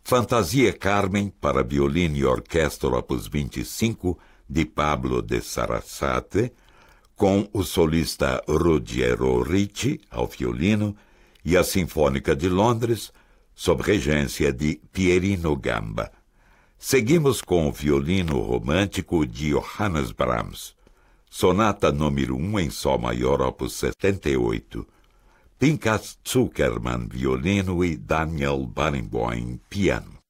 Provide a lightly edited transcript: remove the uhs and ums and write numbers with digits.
Fantasia Carmen para violino e orquestra opus 25, de Pablo de Sarasate, com o solista Ruggiero Ricci ao violino e a Sinfônica de Londres, sob regência de Pierino Gamba. Seguimos com o violino romântico de Johannes Brahms, Sonata número 1 em Sol maior, opus 78. Pinkas Zuckerman, violino, e Daniel Barenboim, piano.